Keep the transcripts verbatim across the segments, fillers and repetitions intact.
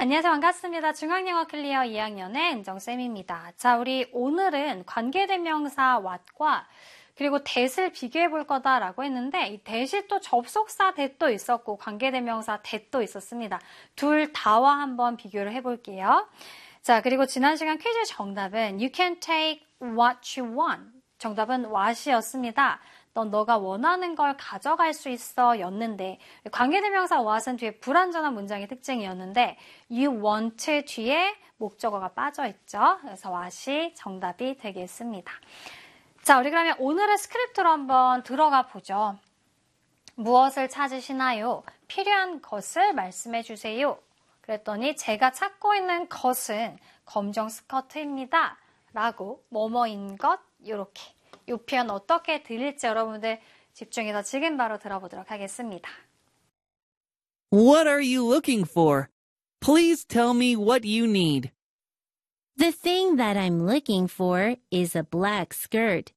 안녕하세요. 반갑습니다. 중앙영어 클리어 이 학년의 은정쌤입니다. 자, 우리 오늘은 관계대명사 what과 그리고 that을 비교해 볼 거다라고 했는데 이 that이 또 접속사 that도 있었고 관계대명사 that도 있었습니다. 둘 다와 한번 비교를 해볼게요. 자, 그리고 지난 시간 퀴즈 정답은 You can take what you want. 정답은 what이었습니다. 넌 너가 원하는 걸 가져갈 수 있어 였는데 관계대명사 what은 뒤에 불완전한 문장의 특징이었는데 you want 뒤에 목적어가 빠져있죠. 그래서 what이 정답이 되겠습니다. 자, 우리 그러면 오늘의 스크립트로 한번 들어가 보죠. 무엇을 찾으시나요? 필요한 것을 말씀해 주세요. 그랬더니 제가 찾고 있는 것은 검정 스커트입니다. 라고 뭐뭐인 것 이렇게 이 표현 어떻게 들릴지 여러분들 집중해서 지금 바로 들어보도록 하겠습니다. What are you looking for? Please tell me what you need. The thing that I'm looking for is a black skirt.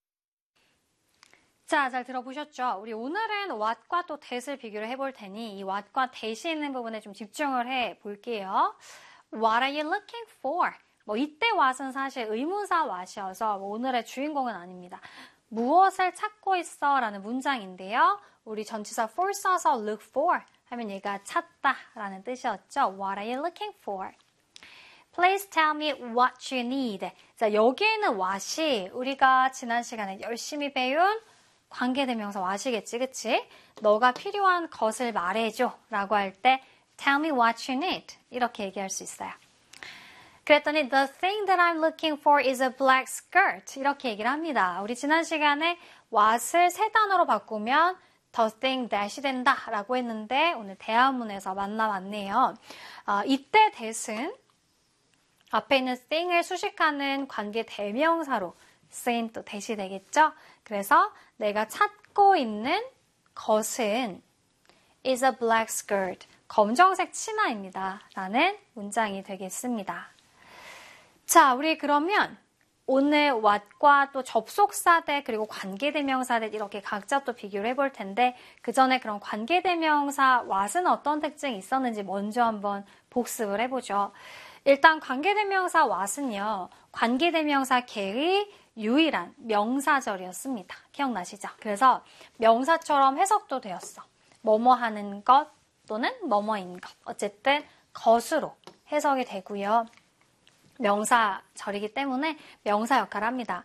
자, 잘 들어보셨죠? 우리 오늘은 what과 또 that을 비교를 해볼 테니 이 what과 that이 있는 부분에 좀 집중을 해 볼게요. What are you looking for? 뭐 이때 what은 사실 의문사 what이어서 뭐 오늘의 주인공은 아닙니다. 무엇을 찾고 있어? 라는 문장인데요. 우리 전치사 for 써서 look for 하면 얘가 찾다 라는 뜻이었죠. What are you looking for? Please tell me what you need. 자, 여기에는 what이 우리가 지난 시간에 열심히 배운 관계대명사 what이겠지, 그치? 너가 필요한 것을 말해줘 라고 할 때 tell me what you need 이렇게 얘기할 수 있어요. 그랬더니 the thing that I'm looking for is a black skirt 이렇게 얘기를 합니다. 우리 지난 시간에 what을 세 단어로 바꾸면 the thing that이 된다 라고 했는데 오늘 대화문에서 만나봤네요. 어, 이때 that은 앞에 있는 thing을 수식하는 관계 대명사로 쓰인 또 that이 되겠죠. 그래서 내가 찾고 있는 것은 is a black skirt 검정색 치마입니다 라는 문장이 되겠습니다. 자, 우리 그러면 오늘 what과 또 접속사 that 그리고 관계대명사 that 이렇게 각자 또 비교를 해볼 텐데 그 전에 그런 관계대명사 what은 어떤 특징이 있었는지 먼저 한번 복습을 해보죠. 일단 관계대명사 what은요. 관계대명사 걔의 유일한 명사절이었습니다. 기억나시죠? 그래서 명사처럼 해석도 되었어. 뭐뭐 하는 것 또는 뭐뭐인 것. 어쨌든 것으로 해석이 되고요. 명사절이기 때문에 명사 역할을 합니다.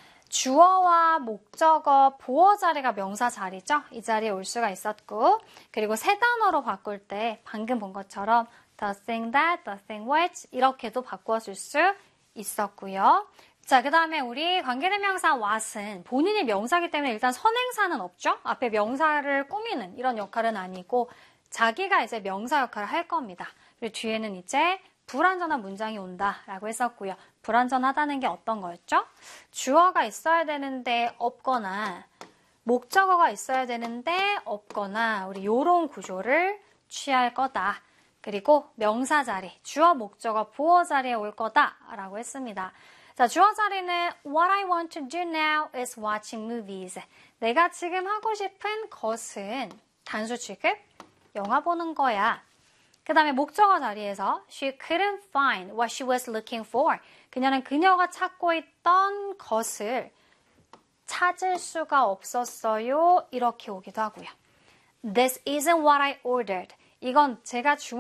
주어와 목적어, 보어 자리가 명사 자리죠. 이 자리에 올 수가 있었고 그리고 세 단어로 바꿀 때 방금 본 것처럼 the thing that, the thing which 이렇게도 바꾸었을 수 있었고요. 자, 그 다음에 우리 관계대명사 what은 본인이 명사이기 때문에 일단 선행사는 없죠. 앞에 명사를 꾸미는 이런 역할은 아니고 자기가 이제 명사 역할을 할 겁니다. 그리고 뒤에는 이제 불완전한 문장이 온다라고 했었고요. 불완전하다는 게 어떤 거였죠? 주어가 있어야 되는데 없거나 목적어가 있어야 되는데 없거나 우리 요런 구조를 취할 거다. 그리고 명사 자리, 주어, 목적어, 보어 자리에 올 거다라고 했습니다. 자, 주어 자리는 What I want to do now is watching movies. 내가 지금 하고 싶은 것은 단수 취급, 영화 보는 거야. 그 다음에 목적어 자리에서 She couldn't find what she was looking for. 그녀는 그녀가 찾고 있던 것을 찾을 수가 없었어요. 이렇게 오기도 하고요. This isn't what I ordered. 이건 제가 주문